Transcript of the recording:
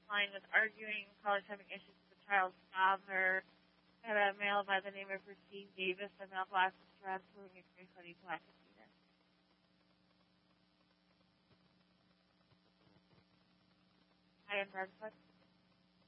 client was arguing, caller having issues with the child's father. I had a male by the name of Racine Davis, a male glasses dress, wearing a gray hoodie, black Adidas. Hi, in Brunswick.